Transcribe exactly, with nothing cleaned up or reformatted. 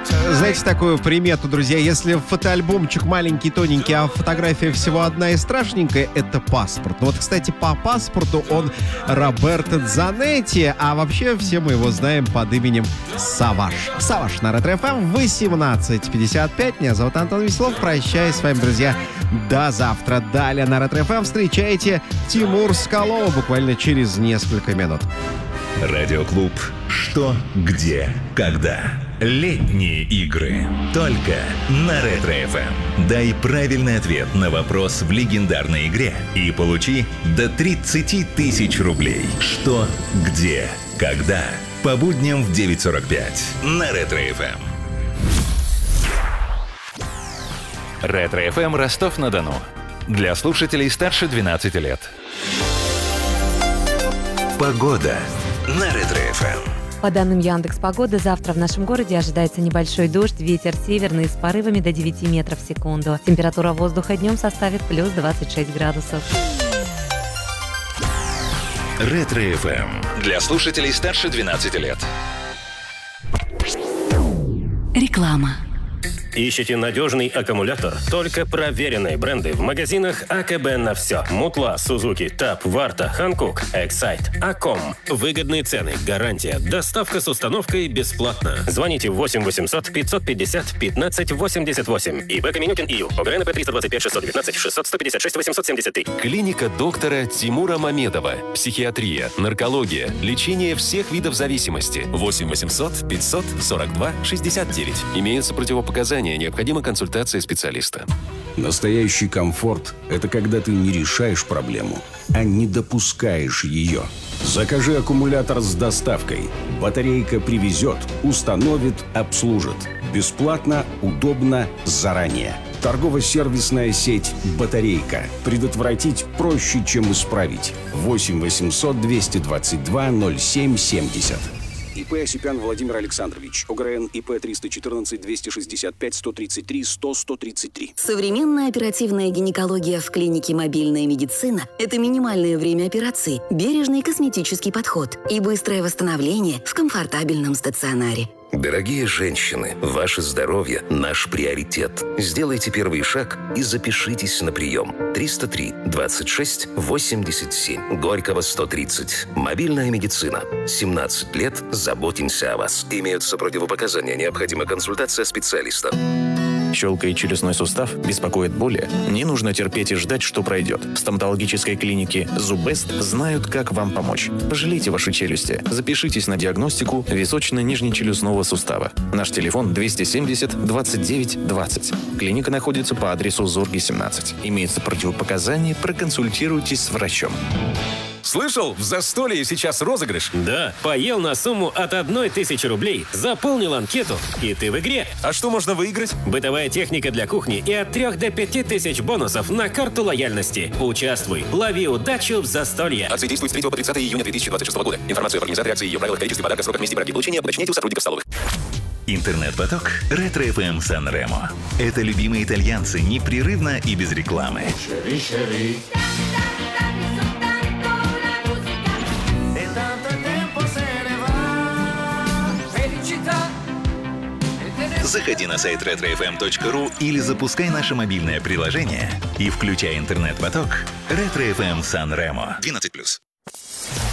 Знаете такую примету, друзья? Если фотоальбомчик маленький, тоненький, а фотография всего одна и страшненькая, это паспорт. Ну вот, кстати, по паспорту он Роберто Дзанетти, а вообще все мы его знаем под именем Саваш. Саваш на Ретро-эф эм, восемнадцать пятьдесят пять. Меня зовут Антон Веселов. Прощаюсь с вами, друзья, до завтра. Далее на Ретро-эф эм встречайте Тимур Скалова буквально через несколько минут. Радиоклуб «Что, где, когда». Летние игры. Только на Ретро-эф эм. Дай правильный ответ на вопрос в легендарной игре и получи до тридцать тысяч рублей. Что, где, когда. По будням в девять сорок пять на Ретро-эф эм. Ретро-эф эм Ростов-на-Дону. Для слушателей старше двенадцати лет. Погода на Ретро-эф эм. По данным Яндекс.Погоды, завтра в нашем городе ожидается небольшой дождь, ветер северный с порывами до девяти метров в секунду. Температура воздуха днем составит плюс двадцать шесть градусов. Ретро-эф эм. Для слушателей старше двенадцати лет. Реклама. Ищете надежный аккумулятор? Только проверенные бренды в магазинах АКБ на все. Мутла, Сузуки, Тап, Варта, Ханкук, Эксайт, Аком. Выгодные цены, гарантия, доставка с установкой бесплатно. Звоните восемь восемьсот пятьсот пятьдесят пятнадцать восемьдесят восемь. ИП Каменюкин ИЮ. ОГРНП триста двадцать пять шестьсот девятнадцать шестьсот сто пятьдесят шесть восемьсот семьдесят три. Клиника доктора Тимура Мамедова. Психиатрия, наркология, лечение всех видов зависимости. восемь восемьсот пятьсот сорок два шестьдесят девять. Имеются противопоказания. Необходима консультация специалиста. Настоящий комфорт – это когда ты не решаешь проблему, а не допускаешь ее. Закажи аккумулятор с доставкой. Батарейка привезет, установит, обслужит. Бесплатно, удобно, заранее. Торгово-сервисная сеть «Батарейка». Предотвратить проще, чем исправить. восемь восемьсот двести двадцать два ноль семь семьдесят. ИП Осипян Владимир Александрович. ОГРН ИП триста четырнадцать двести шестьдесят пять сто тридцать три сто сто тридцать три. Современная оперативная гинекология в клинике «Мобильная медицина» – это минимальное время операции, бережный косметический подход и быстрое восстановление в комфортабельном стационаре. Дорогие женщины, ваше здоровье – наш приоритет. Сделайте первый шаг и запишитесь на прием. триста три двадцать шесть восемьдесят семь. Горького сто тридцать. Мобильная медицина. семнадцать лет. Заботимся о вас. Имеются противопоказания. Необходима консультация специалиста. Щелкает челюстной сустав, беспокоит боли? Не нужно терпеть и ждать, что пройдет. В стоматологической клинике «Зуббест» знают, как вам помочь. Пожалейте ваши челюсти. Запишитесь на диагностику височно-нижнечелюстного сустава. Наш телефон двести семьдесят двадцать девять двадцать. Клиника находится по адресу Зорги, семнадцать. Имеются противопоказания, проконсультируйтесь с врачом. Слышал, в застолье сейчас розыгрыш? Да, поел на сумму от одной тысячи рублей, заполнил анкету, и ты в игре. А что можно выиграть? Бытовая техника для кухни и от трех до пяти тысяч бонусов на карту лояльности. Участвуй, лови удачу в застолье. Акция действует с третьего по тридцатое июня две тысячи двадцать шестого года. Информацию об организаторе акции, ее правилах, количестве подарков, сроках, месте получения уточните у сотрудников столовых. Интернет-поток Ретро-эф эм Сан-Ремо. Это любимые итальянцы непрерывно и без рекламы. Заходи на сайт ретро эф эм точка ру или запускай наше мобильное приложение и включай интернет-поток Ретро-эф эм Сан-Ремо. двенадцать плюс.